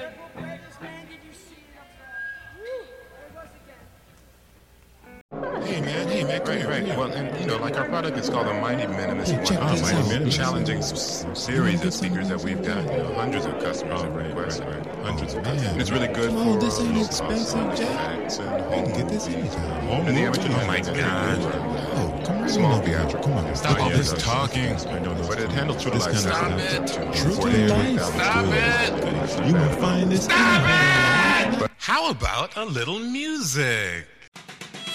Hey man, right. Well, and like our product is called the Mighty Minimus. Challenging series of speakers that we've got. Hundreds of customers have requested. Hundreds of customers. And it's really good for this ain't expensive, Jack. I can get this anytime. And the amateur, oh my God. Oh, come on. Small theatrical. Come on. Stop all this talking. I know, but it handles true to life. Stop it. True to life. Stop it. You will find this. Stop it. How about a little music?